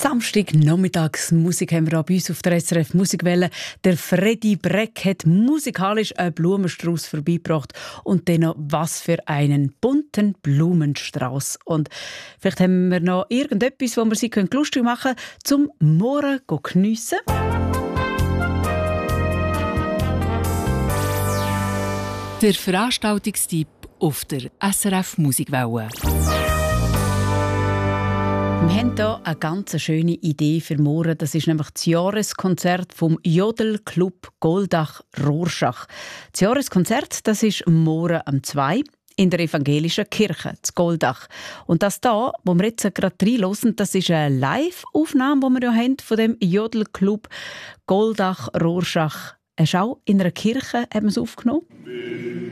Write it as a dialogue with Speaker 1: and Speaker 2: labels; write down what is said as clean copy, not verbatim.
Speaker 1: Samstag Nachmittagsmusik haben wir auch bei uns auf der SRF Musikwelle. Der Freddy Breck hat musikalisch einen Blumenstrauß vorbeigebracht und dann noch was für einen bunten Blumenstrauß. Und vielleicht haben wir noch irgendetwas, wo wir sie lustig machen können, zum Morgen geniessen.
Speaker 2: Der Veranstaltungstipp auf der SRF Musikwelle.
Speaker 1: Wir haben hier eine ganz schöne Idee für morgen. Das ist nämlich das Jahreskonzert vom Jodelclub Goldach-Rorschach. Das Jahreskonzert, das ist morgen am 2 in der evangelischen Kirche, zu Goldach. Und das hier, wo wir jetzt gerade reinhören, das ist eine Live-Aufnahme, die wir ja haben von dem Jodelclub Goldach-Rorschach. Eine Schau in einer Kirche haben wir es aufgenommen.